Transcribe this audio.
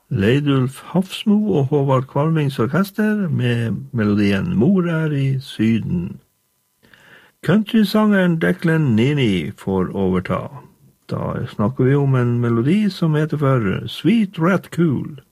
Leidulf Hafsmo og Håvard Kvalvings orkester med melodien Mor er i Syden. Countrysangeren Declan Nini får overta. Da snakker vi om en melodi som heter for Sweet Rat Cool.